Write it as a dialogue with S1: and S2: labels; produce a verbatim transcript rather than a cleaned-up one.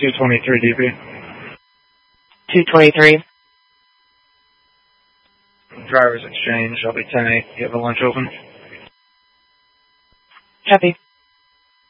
S1: two twenty-three D P.
S2: two twenty-three.
S1: Driver's exchange. I'll be ten eight. You have a lunch open?
S2: Copy.